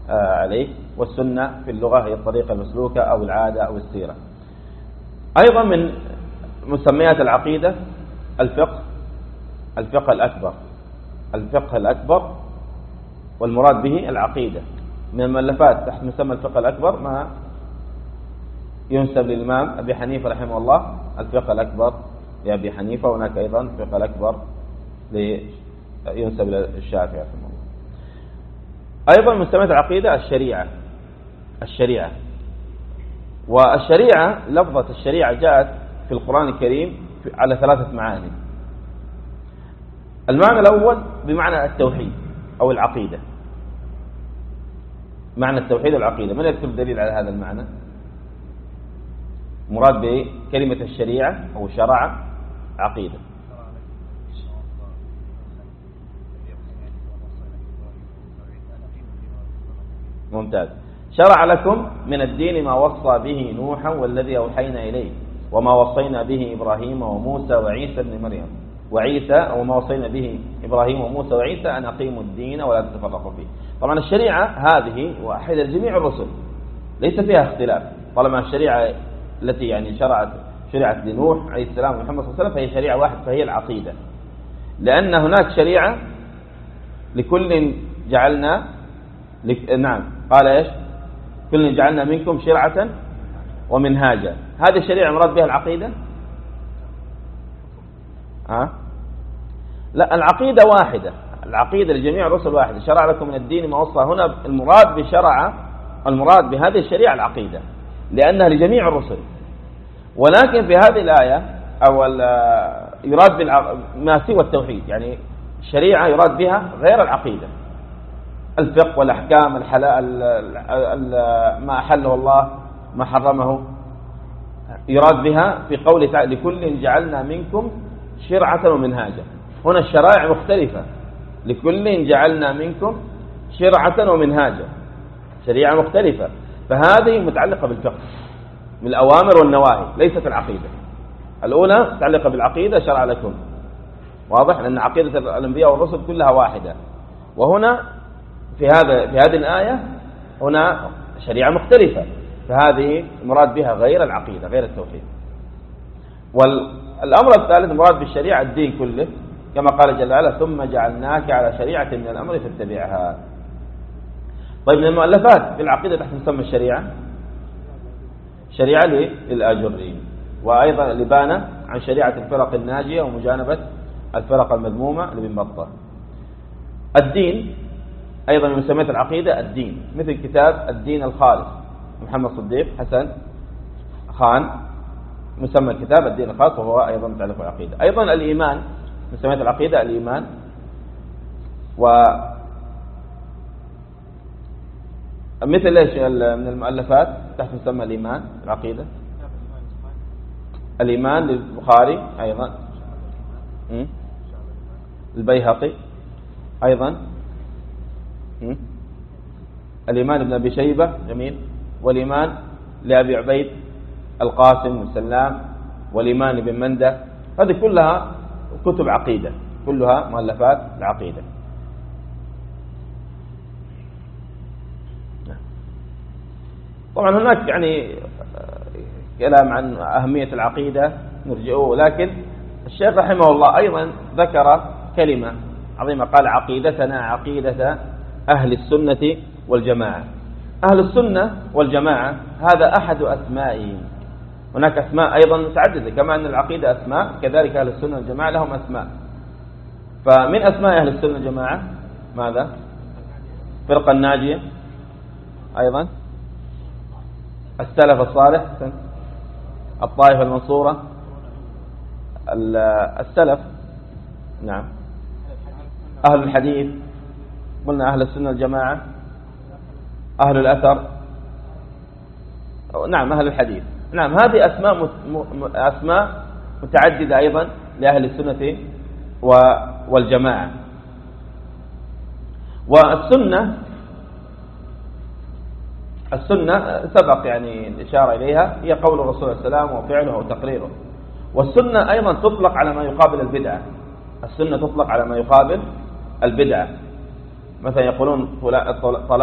عليه. والسنة في اللغة هي الطريقة المسلوكة أو العادة أو السيرة. أيضا من مسميات العقيدة الفقه الأكبر، والمراد به العقيدة. من المؤلفات تحت مسمى الفقه الأكبر ما ينسب للإمام أبي حنيفة رحمه الله، الفقه الأكبر لأبي حنيفة. هناك أيضا الفقه الأكبر ينسب للشافعي رحمه الله. أيضا من مسميات العقيدة الشريعة. والشريعة، لفظة الشريعة جاءت في القرآن الكريم على 3 معاني. المعنى الأول بمعنى التوحيد أو العقيدة، معنى التوحيد والعقيدة. من يكتب دليل على هذا المعنى؟ مراد بكلمة الشريعة أو شرع عقيدة. ممتاز. شرع لكم من الدين ما وصى به نوحا والذي أوحينا إليه وما وصينا به إبراهيم وموسى وعيسى ابن مريم وما وصينا به إبراهيم وموسى وعيسى أن أقيموا الدين ولا تتفرقوا فيه. طبعا الشريعة هذه واحدة لجميع الرسل، ليس فيها اختلاف. طالما الشريعة التي يعني شرعت لنوح عليه السلام ومحمد صلى الله عليه وسلم فهي شريعة واحدة، فهي العقيدة. لأن هناك شريعة لكل جعلنا قال إيش؟ كل جعلنا منكم شرعة ومنهاجا. هذه الشريعة مراد بها العقيدة؟ لا، العقيدة واحدة، العقيدة لجميع الرسل واحدة. شرع لكم من الدين ما وصى. هنا المراد بهذه الشريعة العقيدة لأنها لجميع الرسل. ولكن في هذه الآية يراد ما سوى التوحيد، يعني الشريعة يراد بها غير العقيدة، الفقه والأحكام، الحلال، ما أحله الله ما حرمه، يراد بها في قوله تعالى لكل جعلنا منكم شرعة ومنهاجا. هنا الشرائع مختلفة، لكل جعلنا منكم شرعة ومنهاجا، شريعة مختلفة. فهذه متعلقة بالفقه من الأوامر والنواهي، ليست العقيدة. الأولى متعلقة بالعقيدة، شرع لكم، واضح، لأن عقيدة الأنبياء والرسل كلها واحدة. وهنا في هذه الآية هنا شريعة مختلفة، فهذه مراد بها غير العقيدة، غير التوحيد. والأمر الثالث مراد بالشريعة الدين كله، كما قال جل وعلا ثم جعلناك على شريعة من الأمر فاتبعها. طيب، من المؤلفات في العقيدة تحت مسمى الشريعة شريعة للآجري، وأيضا الإبانة عن شريعة الفرق الناجية ومجانبة الفرق المذمومة لابن بطة. الدين أيضا من مسميات العقيدة الدين، مثل كتاب الدين الخالص محمد صديق حسن خان، مسمى الكتاب الدين الخالص، وهو أيضا متعلق بالعقيدة. أيضا الإيمان، مسميات العقيدة الإيمان. مثل ايش من المؤلفات تحت مسمى الإيمان العقيدة؟ الإيمان للبخاري أيضا، البيهقي أيضا، الإيمان ابن أبي شيبة، جميل. والإيمان لأبي عبيد القاسم والسلام، والإيمان ابن مندة. هذه كلها كتب عقيدة، كلها مؤلفات العقيدة. طبعا هناك يعني كلام عن أهمية العقيدة نرجعه، لكن الشيخ رحمه الله أيضا ذكر كلمة عظيمة، قال عقيدتنا عقيدة أهل السنة والجماعة. أهل السنة والجماعة هذا أحد أسمائهم، هناك أسماء أيضا متعددة، كما أن العقيدة أسماء كذلك أهل السنة والجماعة لهم أسماء. فمن أسماء أهل السنة والجماعة ماذا؟ فرقة الناجية، أيضا السلف الصالح، الطائفة المنصورة، السلف، نعم، أهل الحديث، قلنا أهل السنة والجماعة، أهل الأثر، نعم، أهل الحديث، نعم. هذه أسماء متعددة أيضا لأهل السنة والجماعة. والسنة سبق يعني الإشارة إليها، هي قول الرسول صلى الله عليه وسلم وفعله وتقريره. والسنة أيضا تطلق على ما يقابل البدعة، السنة تطلق على ما يقابل البدعة. مثلا يقولون طلاق